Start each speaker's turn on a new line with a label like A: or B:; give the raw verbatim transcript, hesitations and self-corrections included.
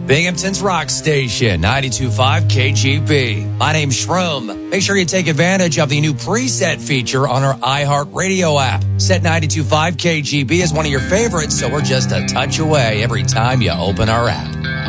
A: Binghamton's rock station, ninety-two point five K G B. My name's Shroom. Make sure you take advantage of the new preset feature on our iHeartRadio app. Set ninety-two point five K G B as one of your favorites, so we're just a touch away every time you open our app.